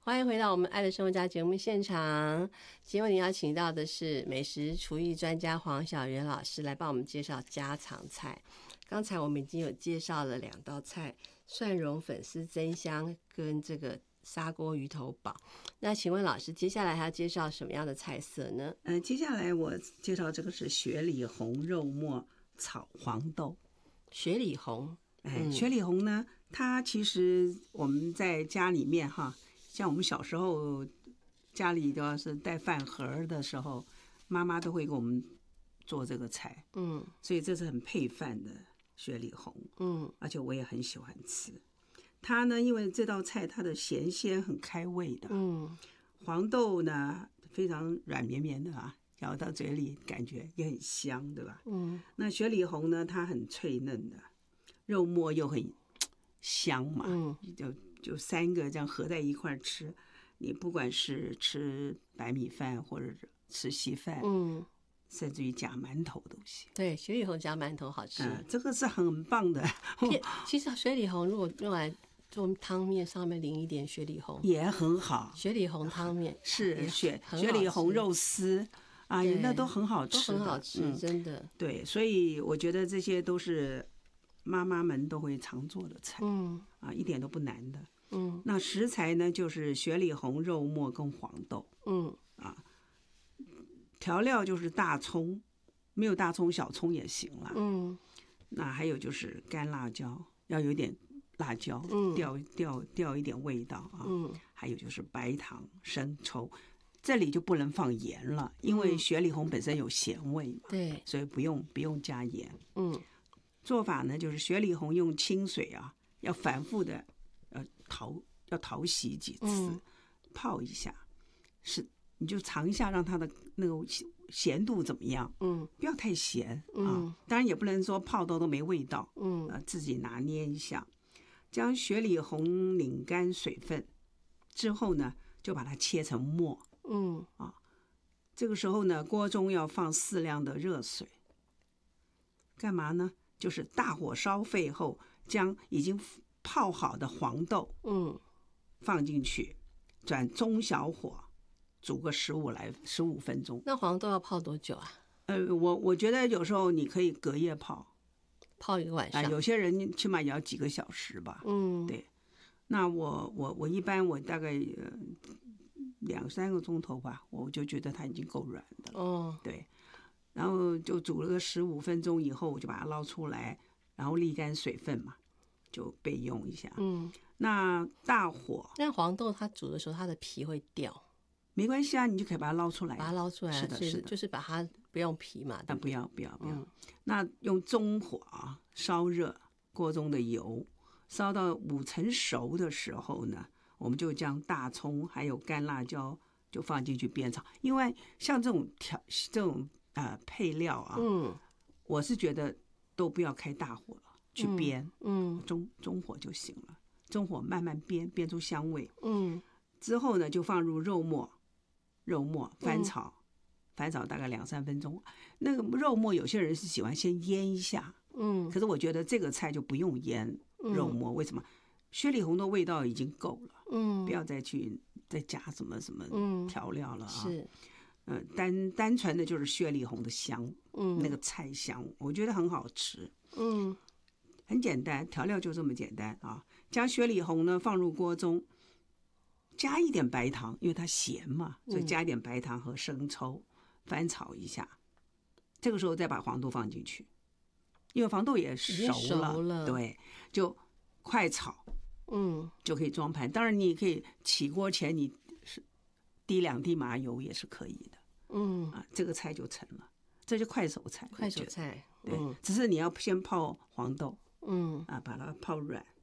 欢迎回到我们爱的生活家节目现场。今天为您邀请到的是美食厨艺专家黄小媛老师来帮我们介绍家常菜。刚才我们已经有介绍了2道菜，蒜蓉粉丝蒸香跟这个砂锅鱼头煲。那请问老师，接下来还要介绍什么样的菜色呢？ 接下来我介绍这个是雪里红肉末炒黄豆。 雪里红， 雪里红呢，它其实我们在家里面哈，像我们小时候家里要是带饭盒的时候，妈妈都会给我们做这个菜，所以这是很配饭的雪里红，而且我也很喜欢吃。它呢，因为这道菜它的咸鲜很开胃的，黄豆呢非常软绵绵的啊，咬到嘴里感觉也很香，对吧？那雪里红呢，它很脆嫩的，肉末又很香嘛，就3个这样合在一块吃，你不管是吃白米饭或者吃稀饭，甚至于夹馒头都行。 对，雪里红夹馒头好吃， 这个是很棒的。 其实雪里红如果用来做汤面，上面淋一点雪里红也很好。 雪里红汤面是雪里红肉丝啊，那都很好吃， 都很好吃，真的。 对，所以我觉得这些都是妈妈们都会常做的菜，一点都不难的。那食材呢，就是雪里红、肉末跟黄豆，调料就是大葱，没有大葱小葱也行了。那还有就是干辣椒，要有点辣椒，调一点味道啊。还有就是白糖、生抽，这里就不能放盐了，因为雪里红本身有咸味嘛， 对， 所以不用加盐。做法呢就是雪里红用清水啊，要反复的淘洗几次，泡一下，你就尝一下，让它的那个咸度怎么样？不要太咸啊，当然也不能说泡到都没味道，自己拿捏一下。将雪里红拧干水分之后呢，就把它切成末，这个时候呢，锅中要放适量的热水，干嘛呢？就是大火烧沸后，将已经泡好的黄豆，放进去，转中小火煮个15分钟。 那黄豆要泡多久啊？ 我觉得有时候你可以隔夜泡 1个晚上， 有些人起码也要几个小时吧。对。那我一般我大概2-3个钟头吧，我就觉得它已经够软的了。对。然后就煮了个15分钟以后，我就把它捞出来，然后沥干水分嘛，就备用一下。那大火， 那黄豆它煮的时候，它的皮会掉， 没关系啊，你就可以把它捞出来。 把它捞出来， 是的， 就是把它不用皮嘛。 不要。那用中火啊，烧热锅中的油，烧到5成熟的时候呢，我们就将大葱还有干辣椒就放进去煸炒。因为像这种配料啊，我是觉得都不要开大火了去煸，中火就行了，中火慢慢煸出香味。之后呢，就放入肉末翻炒，大概2-3分钟。那个肉末有些人是喜欢先腌一下，可是我觉得这个菜就不用腌肉末。为什么？雪里红的味道已经够了，不要再加什么调料了啊。 是。 单纯的就是雪里红的香，那个菜香，我觉得很好吃。很简单，调料就这么简单啊。将雪里红呢放入锅中，加一点白糖，因为它咸嘛，所以加一点白糖和生抽，翻炒一下。这个时候再把黄豆放进去，因为黄豆也熟了，对，就快炒，就可以装盘。当然你也可以起锅前你滴2滴麻油也是可以的。这个菜就成了，这就快手菜。 快手菜， 对，只是你要先泡黄豆，把它泡软，